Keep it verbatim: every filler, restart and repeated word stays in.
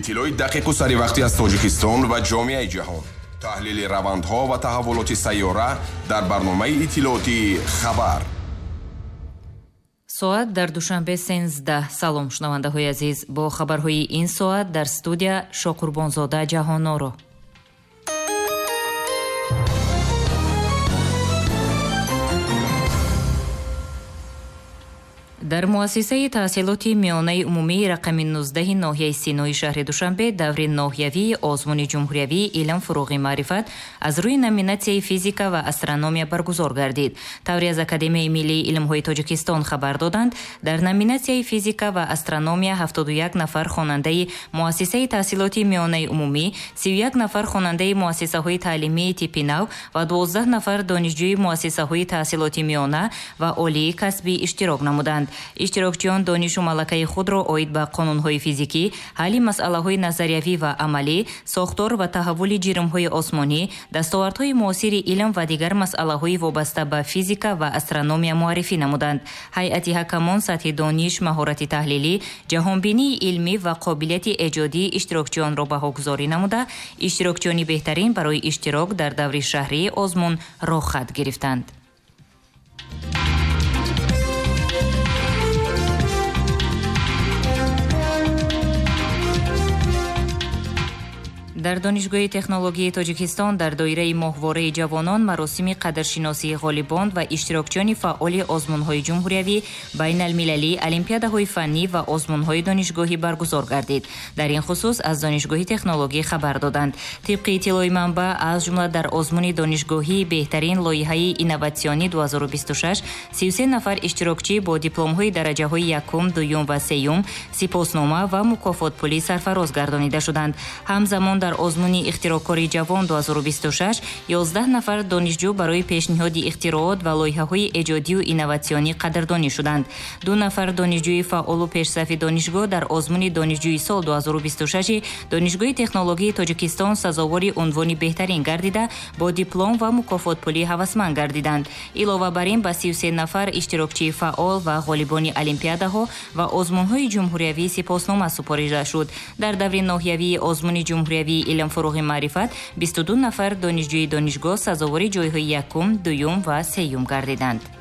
иттилои дақиқу саривақтӣ аз Тоҷикистон ва ҷомеаи ҷаҳон. таҳлили равандҳо ва таҳаввулоти сайёра дар барномаи иттилооти хабар. соат дар душанбе сенздаҳ. салом шунавандаҳои азиз, бо хабарҳои ин соат дар студия Шокурбонзода Ҷаҳоноро. дар муассисаи таҳсилоти миёнаи умумии рақами нуздаҳи ноҳияи Синои шаҳри Душанбе даври ноҳиявии озмуни ҷумҳуриявии илм фуруғи маърифат аз рӯи номинатсияи физика ва астрономия баргузор гардид. Тавре аз Академияи миллии илмҳои Тоҷикистон хабар доданд, дар номинатсияи физика ва астрономия ҳафтоду як нафар хонандаи муассисаи таҳсилоти миёнаи умумӣ, сию як нафар хонандаи муассисаҳои таълимии типи нав ва дувоздаҳ нафар донишҷӯи муассисаҳои таҳсилоти миёна ва олии касбӣ иштирок намуданд. иштирокчиён донишу малакаи худро оид ба қонунҳои физикӣ, ҳалли масъалаҳои назариявӣ ва амалӣ, сохтор ва таҳаввули ҷирмҳои осмонӣ, дастовардҳои муосири илм ва дигар масъалаҳои вобаста ба физика ва астрономия муаррифӣ намуданд. ҳайати ҳакамон сатҳи дониш, маҳорати таҳлилӣ, ҷаҳонбинии илмӣ ва қобилияти эҷодии иштирокчиёнро баҳогузорӣ намуда, иштирокчиёни беҳтарин барои иштирок дар даври шаҳрии озмун рохат гирифтанд. дар донишгоҳи технологии Тоҷикистон дар доираи моҳвораи ҷавонон маросими қадршиносии ғолибон ва иштирокчиёни фаъоли озмунҳои ҷумҳуриявӣ, байналмилалӣ, олимпиадаҳои фаннӣ ва озмунҳои донишгоҳӣ баргузор гардид. Дар ин хусус аз донишгоҳи технологӣ хабар доданд. Тибқи иттилои манбаъ, аз ҷумла дар озмуни донишгоҳии беҳтарин лоиҳаи инноватсионӣ дуҳазору бисту шаш си ю се нафар иштирокчӣ бо дипломҳои дараҷаҳои якум, дуюм ва сеюм, сипоснома ва мукофотпулӣ сарфароз гардонида шуданд. ҳамзамон дар озмуни ихтирокори ҷавон дуҳазору бисту шаш ёздаҳ нафар донишҷӯ барои пешниҳоди ихтироот ва лоиҳаҳои эҷодию инноватсионӣ қадрдонӣ шуданд. ду нафар донишҷӯи фаъолу пешсафи донишгоҳ дар озмуни донишҷӯи сол дуҳазору бисту шаши донишгоҳи технологии Тоҷикистон сазовори унвони беҳтарин гардида, бо диплом ва мукофотпулӣ ҳавасманд гардиданд. Илова бар ин ба си ю се нафар иштирокчии фаъол ва ғолибони олимпиадаҳо ва озмунҳои ҷумҳуриявӣ сипоснома супорида шуд. Дар даври ноҳиявии озмуни ҷумҳуриявии илм фуруғи маърифат бисту ду нафар донишҷӯи донишгоҳ сазовори ҷойҳои якум, дуюм ва сеюм гардиданд.